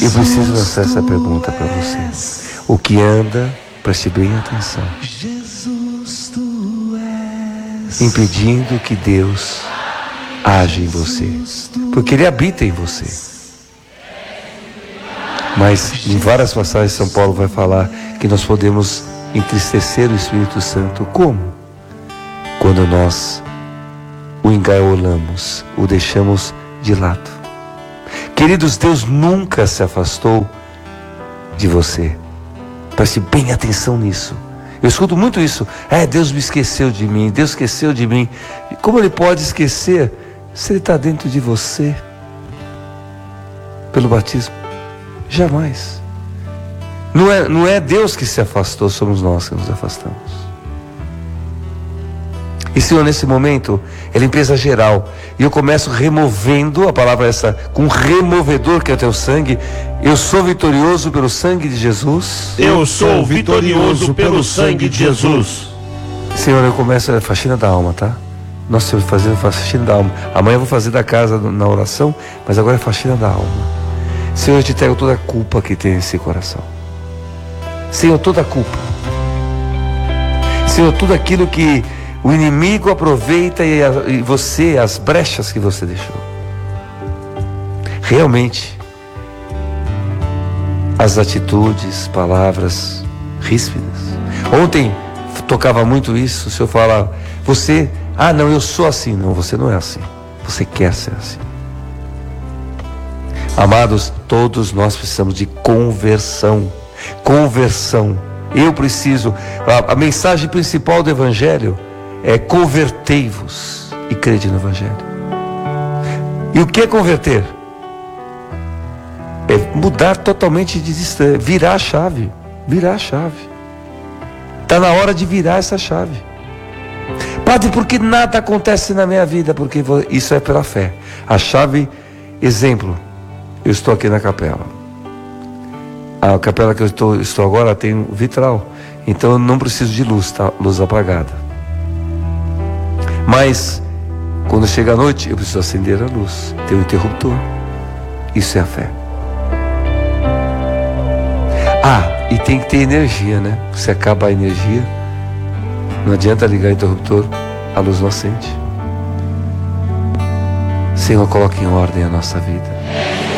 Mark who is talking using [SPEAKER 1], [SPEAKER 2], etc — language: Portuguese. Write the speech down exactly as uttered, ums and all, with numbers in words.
[SPEAKER 1] Eu preciso lançar essa pergunta para você. O que anda, preste bem atenção, impedindo que Deus age em você, porque Ele habita em você. Mas em várias passagens São Paulo vai falar que nós podemos entristecer o Espírito Santo. Como? Quando nós o engaiolamos, o deixamos de lado. Queridos, Deus nunca se afastou de você. Preste bem atenção nisso. Eu escuto muito isso. É, Deus me esqueceu de mim, Deus esqueceu de mim. Como Ele pode esquecer se Ele está dentro de você? Pelo batismo? Jamais. Não é, não é Deus que se afastou, somos nós que nos afastamos. E Senhor, nesse momento, é limpeza geral. E eu começo removendo, a palavra é essa, com um removedor que é o teu sangue. Eu sou vitorioso pelo sangue de Jesus.
[SPEAKER 2] Eu sou vitorioso pelo sangue de Jesus.
[SPEAKER 1] Senhor, eu começo a faxina da alma, tá? Nossa, eu vou fazer a faxina da alma. Amanhã eu vou fazer da casa na oração, mas agora é faxina da alma. Senhor, eu te entrego toda a culpa que tem nesse coração. Senhor, toda a culpa. Senhor, tudo aquilo que o inimigo aproveita e, a, e você, as brechas que você deixou. Realmente, as atitudes, palavras ríspidas. Ontem tocava muito isso, o Senhor fala, você, ah não, eu sou assim. Não, você não é assim. Você quer ser assim. Amados, todos nós precisamos de conversão. Conversão. Eu preciso, a, a mensagem principal do Evangelho é convertei-vos e crede no Evangelho. E o que é converter? É mudar totalmente de distância, virar a chave, virar a chave. Está na hora de virar essa chave. Padre, por que nada acontece na minha vida? Porque isso é pela fé. A chave, exemplo, eu estou aqui na capela. A capela que eu estou, estou agora tem um vitral, então eu não preciso de luz, tá? Luz apagada. Mas, quando chega a noite, eu preciso acender a luz. Tem um interruptor. Isso é a fé. Ah, e tem que ter energia, né? Se acaba a energia, não adianta ligar o interruptor, a luz não acende. Senhor, coloque em ordem a nossa vida.